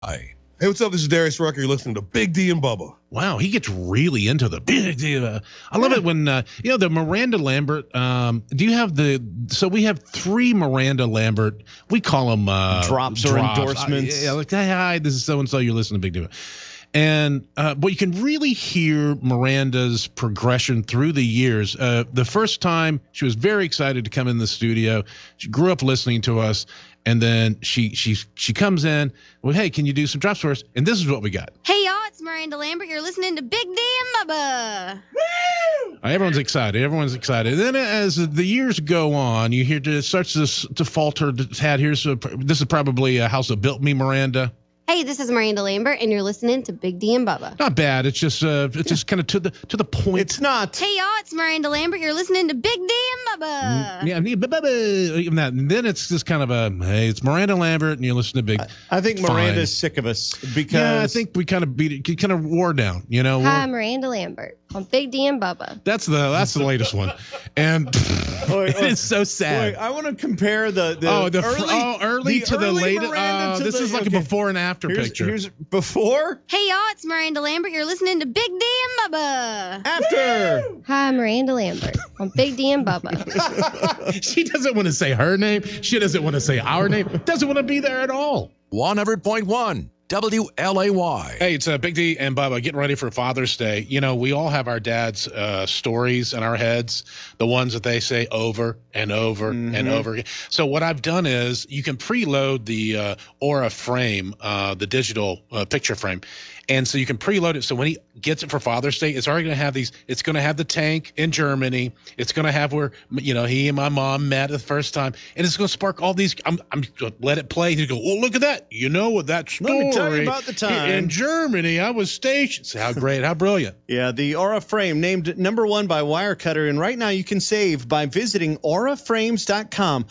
Hey, what's up? This is Darius Rucker. You're listening to Big D and Bubba. Wow, he gets really into the Big D. I love it when, the Miranda Lambert, do you have so we have 3 Miranda Lambert, we call them drops or endorsements. Like, hey, hi, this is so-and-so, you're listening to Big D. And but you can really hear Miranda's progression through the years. The first time she was very excited to come in the studio. She grew up listening to us, and then she comes in. Well, hey, can you do some drops for us? And this is what we got. Hey y'all, it's Miranda Lambert. You're listening to Big D and Bubba. Woo! Everyone's excited. And then as the years go on, you hear it starts to falter. This is probably a house that built me, Miranda. Hey, this is Miranda Lambert, and you're listening to Big D and Bubba. Not bad. It's just kind of to the point. It's not. Hey y'all, it's Miranda Lambert. You're listening to Big D and Bubba. Yeah, even that. And then it's just kind of hey, it's Miranda Lambert, and you listen to Big. I think Miranda's sick of us because I think we kind of beat it, kind of wore down. Hi, Miranda Lambert on Big D and Bubba. That's the latest one, and it's so sad. Wait, I want to compare the early to the latest. This is like a before and after picture. Here's before. Hey y'all, it's Miranda Lambert. You're listening to Big D and Bubba. After. Hi, Miranda Lambert on Big D and Bubba. She doesn't want to say her name. She doesn't want to say our name. Doesn't want to be there at all. 100.1 WLAY. Hey, it's Big D and Bubba getting ready for Father's Day. We all have our dad's stories in our heads, the ones that they say over and over and over again. So what I've done is you can preload the Aura frame, the digital picture frame. And so you can preload it. So when he gets it for Father's Day, it's already going to have these. It's going to have the tank in Germany. It's going to have where, he and my mom met the first time. And it's going to spark all these. I'm going to let it play. He's going to go, oh, look at that. With that story. Let me tell you about the time. In Germany, I was stationed. So how great, how brilliant. Yeah, the Aura frame named #1 by Wirecutter. And right now you can save by visiting auraframes.com.